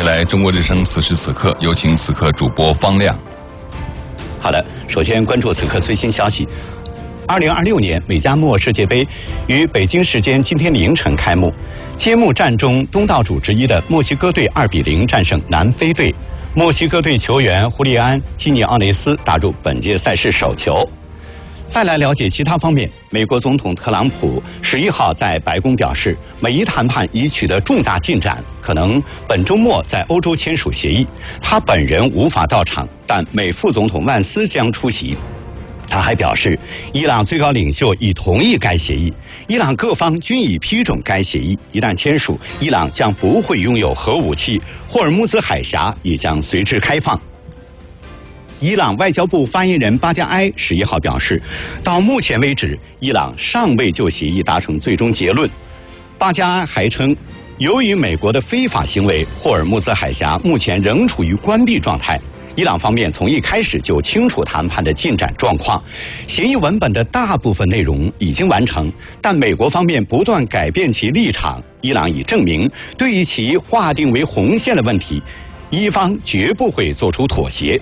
下来，中国之声此时此刻，有请此刻主播方亮。 好的，首先关注此刻最新消息。2026年美加墨世界杯于北京时间今天凌晨开幕，揭幕战中东道主之一的墨西哥队2比0战胜南非队，墨西哥队球员胡利安·基尼奥内斯打入本届赛事首球。再来了解其他方面，美国总统特朗普11号在白宫表示，美伊谈判已取得重大进展，可能本周末在欧洲签署协议。他本人无法到场，但美副总统万斯将出席。他还表示，伊朗最高领袖已同意该协议，伊朗各方均已批准该协议。一旦签署，伊朗将不会拥有核武器，霍尔木兹海峡也将随之开放。伊朗外交部发言人巴加埃11号表示，到目前为止，伊朗尚未就协议达成最终结论。巴加埃还称，由于美国的非法行为，霍尔木兹海峡目前仍处于关闭状态。伊朗方面从一开始就清楚谈判的进展状况，协议文本的大部分内容已经完成，但美国方面不断改变其立场。伊朗已证明，对于其划定为红线的问题，伊方绝不会做出妥协。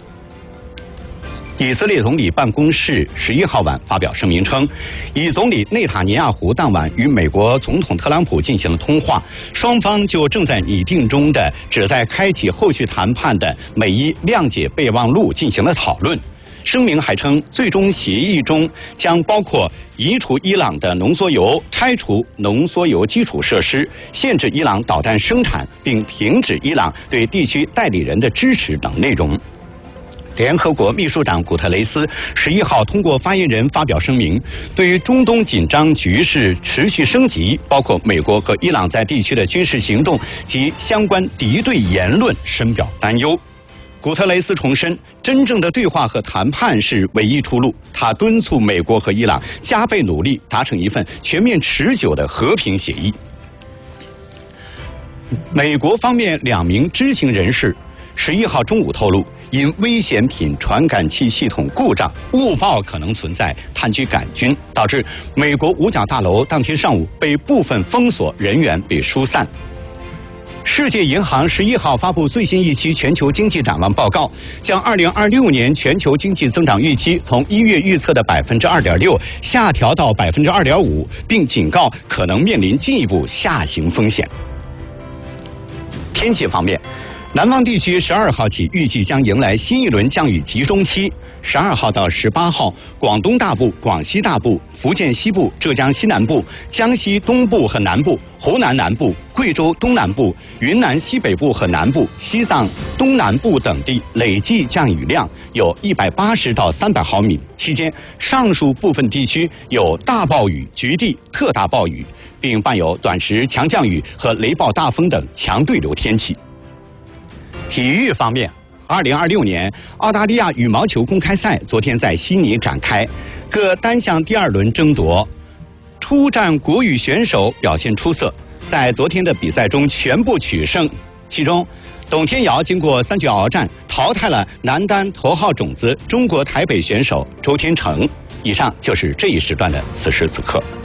以色列总理办公室11号晚发表声明称，以总理内塔尼亚胡当晚与美国总统特朗普进行了通话，双方就正在拟定中的旨在开启后续谈判的美伊谅解备忘录进行了讨论。声明还称，最终协议中将包括移除伊朗的浓缩铀、拆除浓缩铀基础设施、限制伊朗导弹生产，并停止伊朗对地区代理人的支持等内容。联合国秘书长古特雷斯11号通过发言人发表声明，对于中东紧张局势持续升级，包括美国和伊朗在地区的军事行动及相关敌对言论深表担忧。古特雷斯重申，真正的对话和谈判是唯一出路。他敦促美国和伊朗加倍努力，达成一份全面持久的和平协议。美国方面2名知情人士11号中午透露，因危险品传感器系统故障，误报可能存在炭疽杆菌，导致美国五角大楼当天上午被部分封锁，人员被疏散。世界银行11号发布最新一期全球经济展望报告，将2026年全球经济增长预期从1月预测的2.6%下调到2.5%，并警告可能面临进一步下行风险。天气方面，南方地区12号起预计将迎来新一轮降雨集中期。12号到18号，广东大部、广西大部、福建西部、浙江西南部、江西东部和南部、湖南南部、贵州东南部、云南西北部和南部、西藏东南部等地累计降雨量有180到300毫米。期间，上述部分地区有大暴雨、局地特大暴雨，并伴有短时强降雨和雷暴大风等强对流天气。体育方面，2026年澳大利亚羽毛球公开赛昨天在悉尼展开，各单项第2轮争夺，出战国羽选手表现出色，在昨天的比赛中全部取胜。其中，董天瑶经过3局鏖战，淘汰了男单头号种子中国台北选手周天成。以上就是这一时段的此时此刻。